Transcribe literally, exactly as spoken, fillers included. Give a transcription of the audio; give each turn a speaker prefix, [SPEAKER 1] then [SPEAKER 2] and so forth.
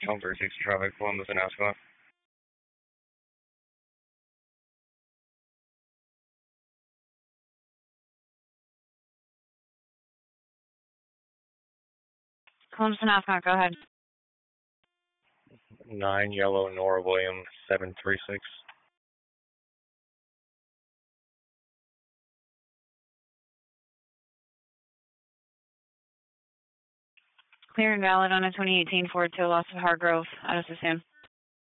[SPEAKER 1] Number six traffic, Columbus and Ascot.
[SPEAKER 2] Columbus and Ascot, go ahead.
[SPEAKER 1] Nine yellow Nora William seven three six.
[SPEAKER 2] Clear and valid on a twenty eighteen Ford to Lost of Hargrove. Out of Susan.